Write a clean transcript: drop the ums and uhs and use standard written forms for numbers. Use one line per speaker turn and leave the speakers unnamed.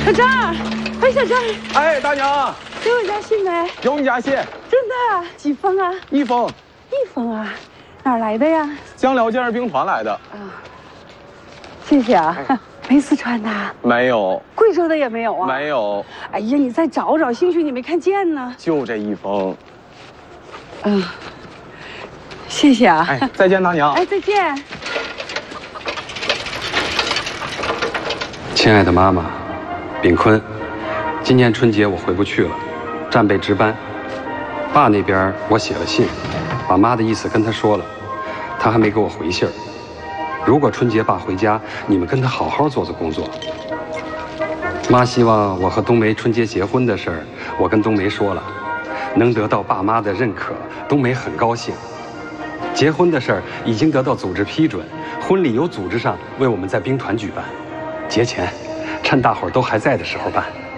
小张，哎，小张，
哎，大娘，
给我家信没？
有你家信，
真的？几封啊
？1封。
1封啊？哪儿来的呀？
江辽建设兵团来的。
啊，谢谢啊。没四川的？
没有。
贵州的也没有啊？
没有。
哎呀，你再找找，兴许你没看见呢。
就这1封。
嗯，谢谢啊。
哎，再见，大娘。
哎，再见。
亲爱的妈妈，炳坤，今年春节我回不去了，战备值班。爸那边我写了信，把妈的意思跟他说了，他还没给我回信儿。如果春节爸回家，你们跟他好好做做工作。妈希望我和冬梅春节结婚的事儿，我跟冬梅说了，能得到爸妈的认可，冬梅很高兴。结婚的事儿已经得到组织批准，婚礼由组织上为我们在兵团举办。节前，趁大伙儿都还在的时候办。